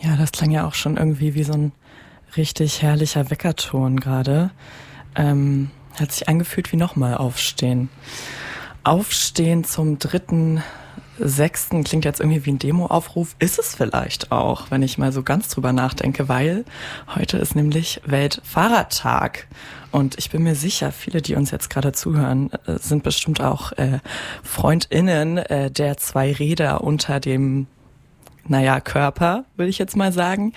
Ja, das klang ja auch schon irgendwie wie so ein richtig herrlicher Weckerton gerade. Hat sich angefühlt wie nochmal aufstehen. Aufstehen zum 3.6. klingt jetzt irgendwie wie ein Demoaufruf. Ist es vielleicht auch, wenn ich mal so ganz drüber nachdenke, weil heute ist nämlich Weltfahrradtag. Und ich bin mir sicher, viele, die uns jetzt gerade zuhören, sind bestimmt auch FreundInnen der zwei Räder unter dem, Körper, würde ich jetzt mal sagen.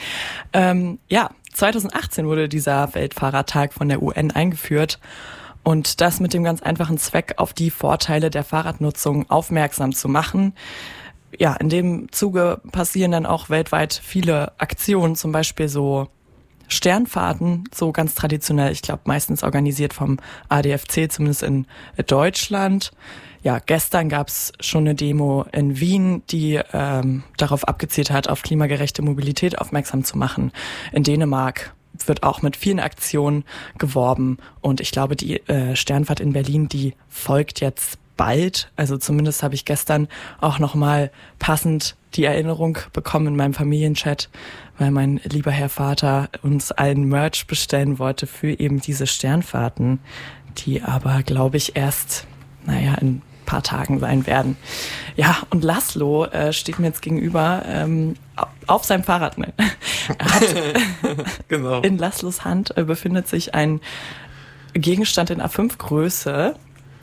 2018 wurde dieser Weltfahrradtag von der UN eingeführt. Und das mit dem ganz einfachen Zweck, auf die Vorteile der Fahrradnutzung aufmerksam zu machen. Ja, in dem Zuge passieren dann auch weltweit viele Aktionen, zum Beispiel so Sternfahrten, so ganz traditionell, ich glaube meistens organisiert vom ADFC, zumindest in Deutschland. Ja, gestern gab's schon eine Demo in Wien, die darauf abgezielt hat, auf klimagerechte Mobilität aufmerksam zu machen. In Dänemark wird auch mit vielen Aktionen geworben und ich glaube, die Sternfahrt in Berlin, die folgt jetzt bald. Also zumindest habe ich gestern auch nochmal passend die Erinnerung bekommen in meinem Familienchat, weil mein lieber Herr Vater uns allen Merch bestellen wollte für eben diese Sternfahrten, die aber, glaube ich, erst, in ein paar Tagen sein werden. Ja, und Laszlo steht mir jetzt gegenüber auf seinem Fahrrad. Genau. In Laszlos Hand befindet sich ein Gegenstand in A5-Größe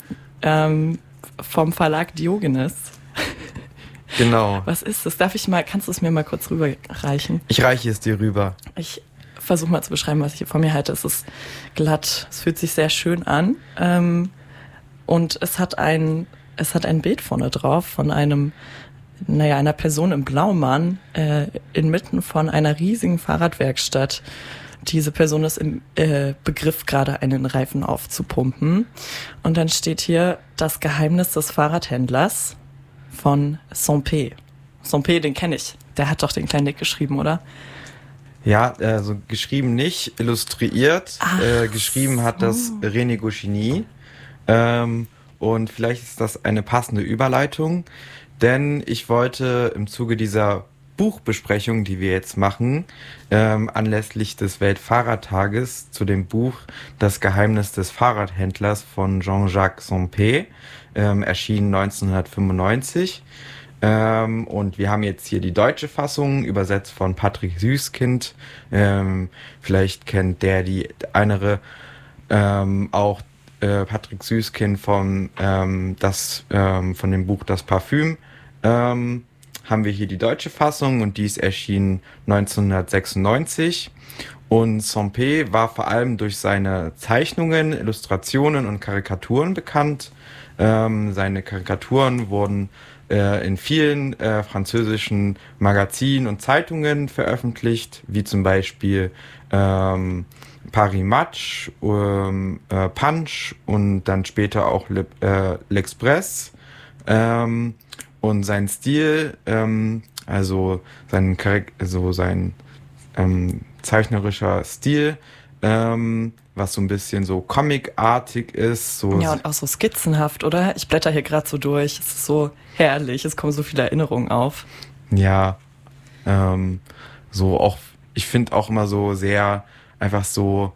vom Verlag Diogenes. Genau. Was ist das? Kannst du es mir mal kurz rüberreichen? Ich reiche es dir rüber. Ich versuche mal zu beschreiben, was ich hier vor mir halte. Es ist glatt, es fühlt sich sehr schön an. Und es hat ein Bild vorne drauf von einer Person im Blaumann inmitten von einer riesigen Fahrradwerkstatt. Diese Person ist im Begriff, gerade einen Reifen aufzupumpen. Und dann steht hier das Geheimnis des Fahrradhändlers von Sampé. Sampé, den kenne ich. Der hat doch den kleinen Nick geschrieben, oder? Ja, also geschrieben nicht, illustriert. Geschrieben hat das René Goscinny. Und vielleicht ist das eine passende Überleitung, denn ich wollte im Zuge dieser Buchbesprechung, die wir jetzt machen, anlässlich des Weltfahrradtages zu dem Buch Das Geheimnis des Fahrradhändlers von Jean-Jacques Sampé, erschienen 1995. Und wir haben jetzt hier die deutsche Fassung, übersetzt von Patrick Süskind. Vielleicht kennt die andere auch Patrick Süskind von dem Buch Das Parfüm. Haben wir hier die deutsche Fassung und die ist erschienen 1996. Und Sampé war vor allem durch seine Zeichnungen, Illustrationen und Karikaturen bekannt. Seine Karikaturen wurden in vielen französischen Magazinen und Zeitungen veröffentlicht, wie zum Beispiel Paris Match, Punch und dann später auch L'Express. Und sein Stil, sein zeichnerischer Stil, was so ein bisschen so comicartig ist. So ja, und auch so skizzenhaft, oder? Ich blätter hier gerade so durch. Es ist so herrlich, es kommen so viele Erinnerungen auf. Ja, so auch, ich finde auch immer so sehr einfach so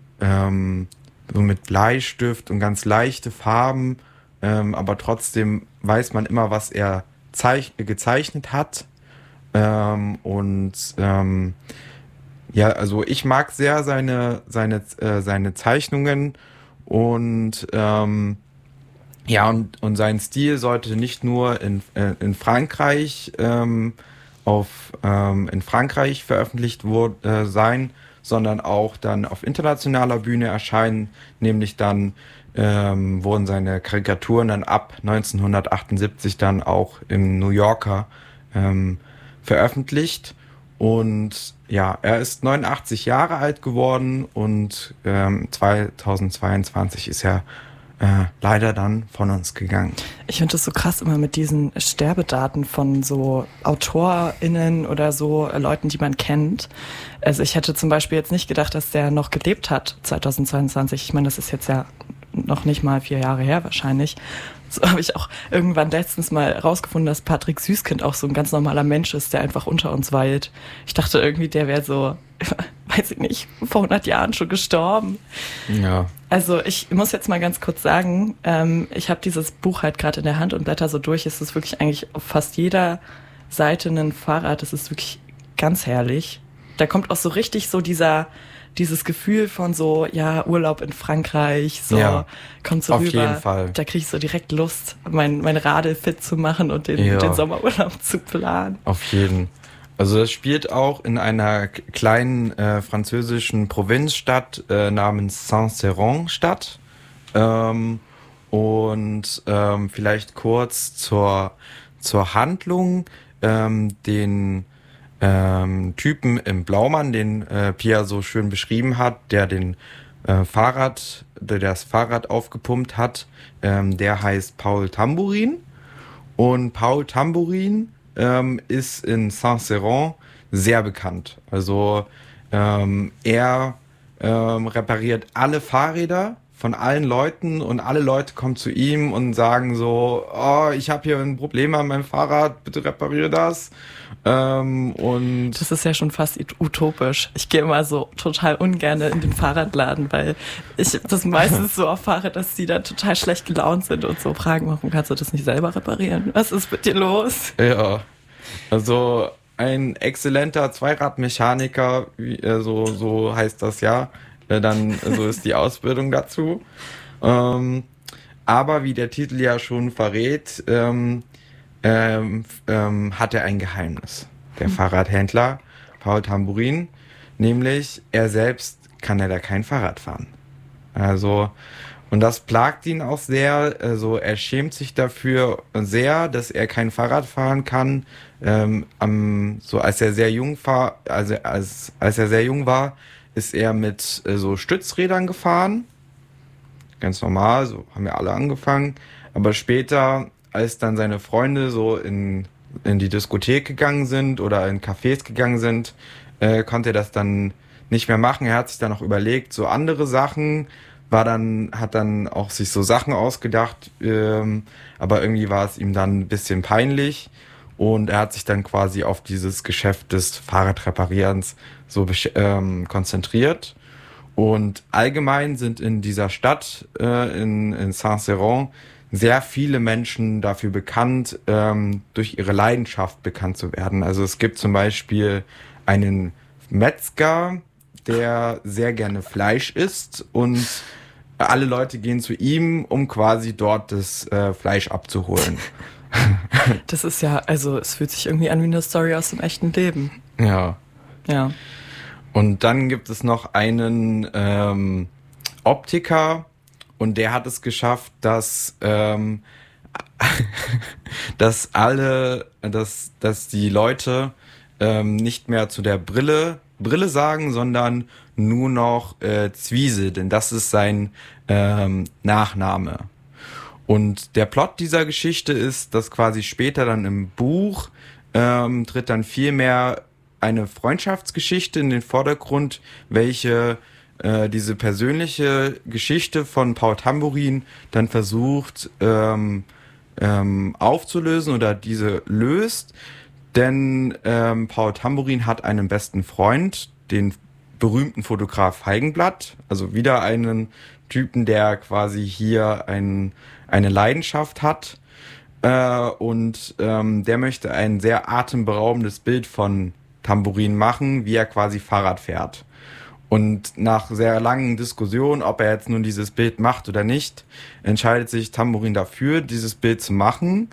mit Bleistift und ganz leichte Farben, aber trotzdem weiß man immer, was er gezeichnet hat. Also ich mag sehr seine Zeichnungen und und sein Stil sollte nicht nur in Frankreich in Frankreich veröffentlicht sein, sondern auch dann auf internationaler Bühne erscheinen, nämlich dann wurden seine Karikaturen dann ab 1978 dann auch im New Yorker veröffentlicht. Und ja, er ist 89 Jahre alt geworden und 2022 ist er leider dann von uns gegangen. Ich finde das so krass immer mit diesen Sterbedaten von so AutorInnen oder so Leuten, die man kennt. Also ich hätte zum Beispiel jetzt nicht gedacht, dass der noch gelebt hat 2022. Ich meine, das ist jetzt ja noch nicht mal 4 Jahre her wahrscheinlich. So habe ich auch irgendwann letztens mal rausgefunden, dass Patrick Süßkind auch so ein ganz normaler Mensch ist, der einfach unter uns weilt. Ich dachte irgendwie, der wäre so, weiß ich nicht, vor 100 Jahren schon gestorben. Ja. Also ich muss jetzt mal ganz kurz sagen, ich habe dieses Buch halt gerade in der Hand und blätter so durch. Es ist wirklich eigentlich auf fast jeder Seite ein Fahrrad. Es ist wirklich ganz herrlich. Da kommt auch so richtig so dieses Gefühl von so, ja, Urlaub in Frankreich, so, ja, kommt so auf rüber. jeden Fall. Da kriege ich so direkt Lust, mein Radl fit zu machen und den Sommerurlaub zu planen. Auf jeden. Also das spielt auch in einer kleinen französischen Provinzstadt namens Saint-Céron statt. Vielleicht kurz zur Handlung. Den Typen im Blaumann, den Pia so schön beschrieben hat, der das Fahrrad aufgepumpt hat, der heißt Paul Tambourin. Und Paul Tambourin ist in Saint-Céron sehr bekannt. Also er repariert alle Fahrräder von allen Leuten und alle Leute kommen zu ihm und sagen so, oh, ich habe hier ein Problem an meinem Fahrrad, bitte repariere das. Und das ist ja schon fast utopisch. Ich gehe immer so total ungern in den Fahrradladen, weil ich das meistens so erfahre, dass die da total schlecht gelaunt sind und so fragen, warum kannst du das nicht selber reparieren? Was ist mit dir los? Ja, also ein exzellenter Zweiradmechaniker, so heißt das ja, so ist die Ausbildung dazu. Aber wie der Titel ja schon verrät, hat er ein Geheimnis. Der Fahrradhändler Paul Tambourin, nämlich er selbst kann leider kein Fahrrad fahren. Also, und das plagt ihn auch sehr. Also er schämt sich dafür sehr, dass er kein Fahrrad fahren kann. Als er sehr jung war, ist er mit so Stützrädern gefahren. Ganz normal, so haben wir alle angefangen. Aber später, als dann seine Freunde so in die Diskothek gegangen sind oder in Cafés gegangen sind, konnte er das dann nicht mehr machen. Er hat sich dann noch überlegt, so andere Sachen, hat dann auch sich so Sachen ausgedacht, aber irgendwie war es ihm dann ein bisschen peinlich und er hat sich dann quasi auf dieses Geschäft des Fahrradreparierens so konzentriert. Und allgemein sind in dieser Stadt, in Saint-Céron, sehr viele Menschen dafür bekannt, durch ihre Leidenschaft bekannt zu werden. Also es gibt zum Beispiel einen Metzger, der sehr gerne Fleisch isst und alle Leute gehen zu ihm, um quasi dort das Fleisch abzuholen. Das ist ja, also es fühlt sich irgendwie an wie eine Story aus dem echten Leben. Ja. Ja. Und dann gibt es noch einen Optiker und der hat es geschafft, dass die Leute nicht mehr zu der Brille sagen, sondern nur noch Zwiese, denn das ist sein Nachname. Und der Plot dieser Geschichte ist, dass quasi später dann im Buch tritt dann viel mehr eine Freundschaftsgeschichte in den Vordergrund, welche diese persönliche Geschichte von Paul Tambourin dann versucht aufzulösen oder diese löst. Denn Paul Tambourin hat einen besten Freund, den berühmten Fotograf Feigenblatt, also wieder einen Typen, der quasi hier eine Leidenschaft hat. Und der möchte ein sehr atemberaubendes Bild von Tambourin machen, wie er quasi Fahrrad fährt. Und nach sehr langen Diskussionen, ob er jetzt nun dieses Bild macht oder nicht, entscheidet sich Tambourin dafür, dieses Bild zu machen.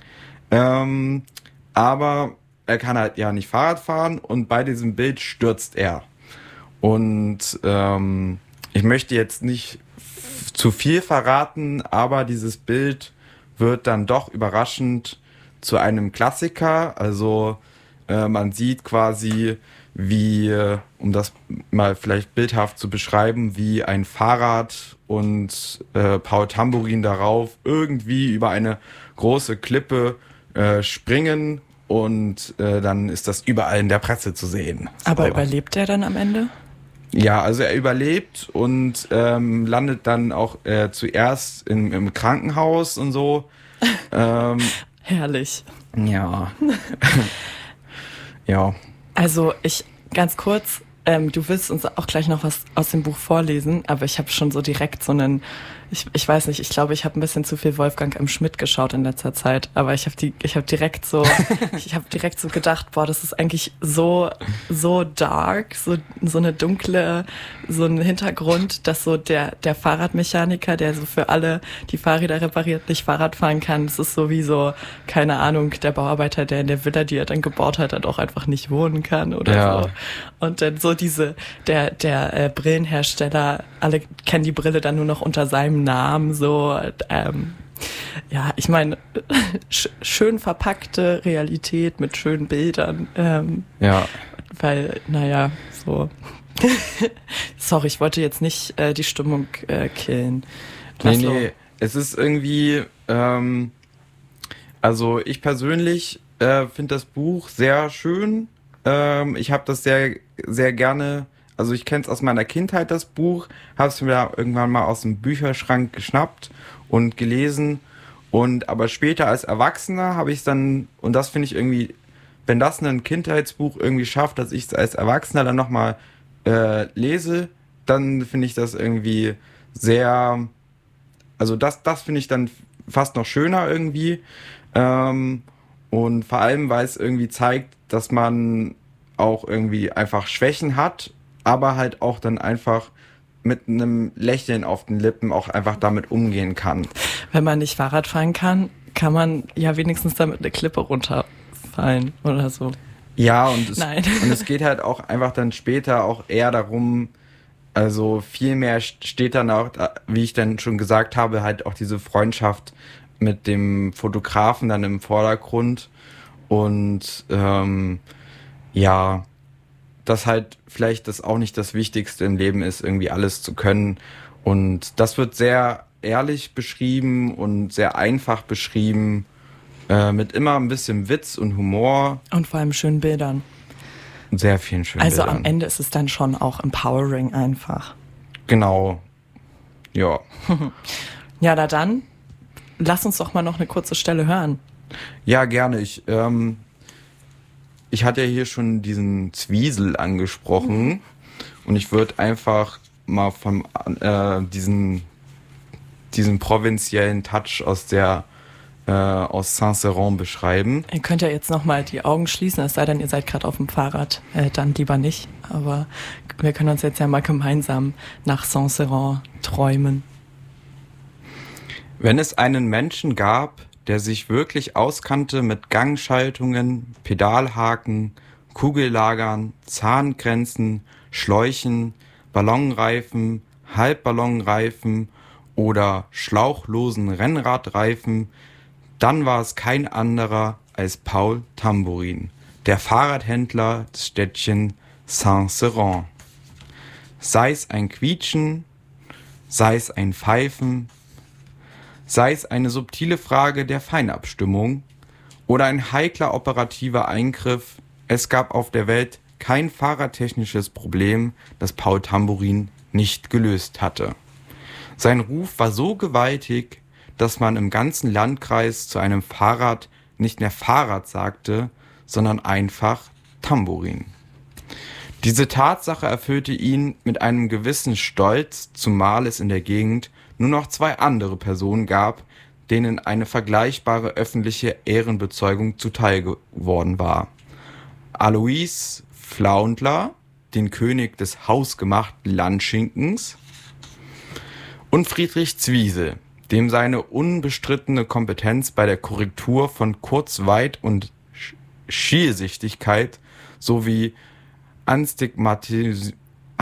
Aber er kann halt ja nicht Fahrrad fahren und bei diesem Bild stürzt er. Und ich möchte jetzt nicht zu viel verraten, aber dieses Bild wird dann doch überraschend zu einem Klassiker. Also man sieht quasi, wie, um das mal vielleicht bildhaft zu beschreiben, wie ein Fahrrad und Paul Tambourin darauf irgendwie über eine große Klippe springen und dann ist das überall in der Presse zu sehen. Aber überlebt er dann am Ende? Ja, also er überlebt und landet dann auch zuerst im Krankenhaus und so. Herrlich. Ja. Ja. Also ganz kurz, du willst uns auch gleich noch was aus dem Buch vorlesen, aber ich habe schon so direkt so einen, ich weiß nicht, ich glaube, ich habe ein bisschen zu viel Wolfgang M. Schmidt geschaut in letzter Zeit, aber ich habe direkt so gedacht, boah, das ist eigentlich so dark, so eine dunkle, so ein Hintergrund, dass so der Fahrradmechaniker, der so für alle die Fahrräder repariert, nicht Fahrrad fahren kann, das ist so wie so, keine Ahnung, der Bauarbeiter, der in der Villa, die er dann gebaut hat, dann auch einfach nicht wohnen kann oder so. Und dann so der Brillenhersteller, alle kennen die Brille dann nur noch unter seinem Namen, so, ja, ich meine, schön verpackte Realität mit schönen Bildern, Ja. weil, naja, so, sorry, ich wollte jetzt nicht die Stimmung killen. Nee, es ist irgendwie, also ich persönlich finde das Buch sehr schön. Ich habe das sehr, sehr gerne, also ich kenne es aus meiner Kindheit, das Buch, habe es mir irgendwann mal aus dem Bücherschrank geschnappt und gelesen. Und aber später als Erwachsener habe ich es dann, und das finde ich irgendwie, wenn das ein Kindheitsbuch irgendwie schafft, dass ich es als Erwachsener dann nochmal lese, dann finde ich das irgendwie sehr, also das finde ich dann fast noch schöner irgendwie. Und vor allem, weil es irgendwie zeigt, dass man auch irgendwie einfach Schwächen hat, aber halt auch dann einfach mit einem Lächeln auf den Lippen auch einfach damit umgehen kann. Wenn man nicht Fahrrad fahren kann, kann man ja wenigstens damit eine Klippe runterfallen oder so. Ja, und es geht halt auch einfach dann später auch eher darum, also viel mehr steht dann auch, wie ich dann schon gesagt habe, halt auch diese Freundschaft mit dem Fotografen dann im Vordergrund und ja, dass halt vielleicht das auch nicht das Wichtigste im Leben ist, irgendwie alles zu können. Und das wird sehr ehrlich beschrieben und sehr einfach beschrieben, mit immer ein bisschen Witz und Humor. Und vor allem schönen Bildern. Und sehr vielen schönen Bildern. Also am Ende ist es dann schon auch empowering einfach. Genau. Ja. Ja, dann lass uns doch mal noch eine kurze Stelle hören. Ja, gerne. Ich hatte ja hier schon diesen Zwiesel angesprochen und ich würde einfach mal von diesen provinziellen Touch aus Saint-Céran beschreiben. Ihr könnt ja jetzt nochmal die Augen schließen, es sei denn, ihr seid gerade auf dem Fahrrad, dann lieber nicht. Aber wir können uns jetzt ja mal gemeinsam nach Saint-Céran träumen. Wenn es einen Menschen gab, der sich wirklich auskannte mit Gangschaltungen, Pedalhaken, Kugellagern, Zahngrenzen, Schläuchen, Ballonreifen, Halbballonreifen oder schlauchlosen Rennradreifen, dann war es kein anderer als Paul Tambourin, der Fahrradhändler des Städtchen Saint-Céran. Sei es ein Quietschen, sei es ein Pfeifen, sei es eine subtile Frage der Feinabstimmung oder ein heikler operativer Eingriff, es gab auf der Welt kein fahrradtechnisches Problem, das Paul Tambourin nicht gelöst hatte. Sein Ruf war so gewaltig, dass man im ganzen Landkreis zu einem Fahrrad nicht mehr Fahrrad sagte, sondern einfach Tambourin. Diese Tatsache erfüllte ihn mit einem gewissen Stolz, zumal es in der Gegend nur noch 2 andere Personen gab, denen eine vergleichbare öffentliche Ehrenbezeugung zuteil geworden war. Alois Flaundler, den König des hausgemachten Landschinkens, und Friedrich Zwiesel, dem seine unbestrittene Kompetenz bei der Korrektur von Kurzweit- und Schielsichtigkeit sowie Anstigmatismen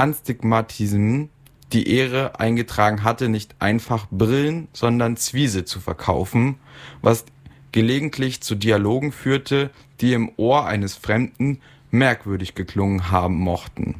die Ehre eingetragen hatte, nicht einfach Brillen, sondern Zwiesel zu verkaufen, was gelegentlich zu Dialogen führte, die im Ohr eines Fremden merkwürdig geklungen haben mochten.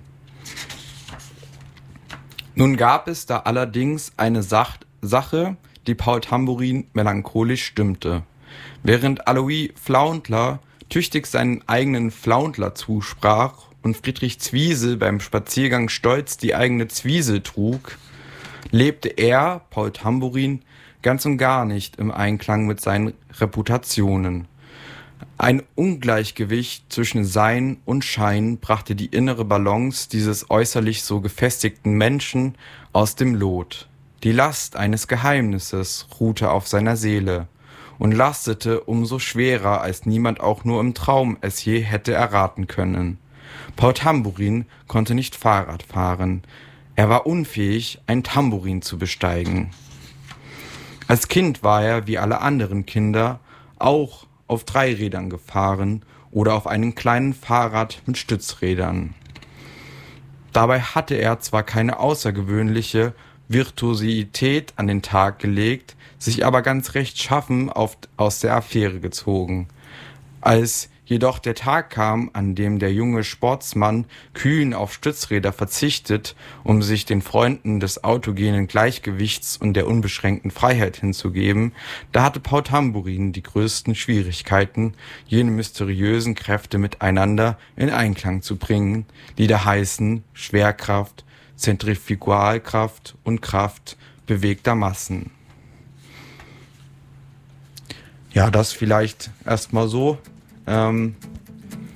Nun gab es da allerdings eine Sache, die Paul Tambourin melancholisch stimmte. Während Alois Flaundler tüchtig seinen eigenen Flaundler zusprach und Friedrich Zwiesel beim Spaziergang stolz die eigene Zwiesel trug, lebte er, Paul Tambourin, ganz und gar nicht im Einklang mit seinen Reputationen. Ein Ungleichgewicht zwischen Sein und Schein brachte die innere Balance dieses äußerlich so gefestigten Menschen aus dem Lot. Die Last eines Geheimnisses ruhte auf seiner Seele und lastete umso schwerer, als niemand auch nur im Traum es je hätte erraten können. Paul Tambourin konnte nicht Fahrrad fahren. Er war unfähig, ein Tambourin zu besteigen. Als Kind war er, wie alle anderen Kinder, auch auf Dreirädern gefahren oder auf einem kleinen Fahrrad mit Stützrädern. Dabei hatte er zwar keine außergewöhnliche Virtuosität an den Tag gelegt, sich aber ganz rechtschaffen aus der Affäre gezogen. Als jedoch der Tag kam, an dem der junge Sportsmann kühn auf Stützräder verzichtet, um sich den Freunden des autogenen Gleichgewichts und der unbeschränkten Freiheit hinzugeben, da hatte Paul Tambourin die größten Schwierigkeiten, jene mysteriösen Kräfte miteinander in Einklang zu bringen, die da heißen Schwerkraft, Zentrifugalkraft und Kraft bewegter Massen. Ja, das vielleicht erstmal so.